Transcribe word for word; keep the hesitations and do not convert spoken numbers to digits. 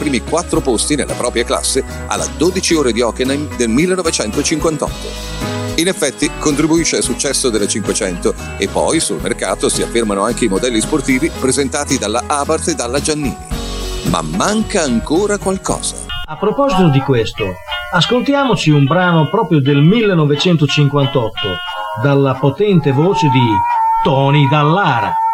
primi quattro posti nella propria classe alla dodici ore di Hockenheim del millenovecentocinquantotto. In effetti contribuisce al successo delle cinquecento e poi sul mercato si affermano anche i modelli sportivi presentati dalla Abarth e dalla Giannini. Ma manca ancora qualcosa. A proposito di questo, ascoltiamoci un brano proprio del millenovecentocinquantotto dalla potente voce di Tony Dallara.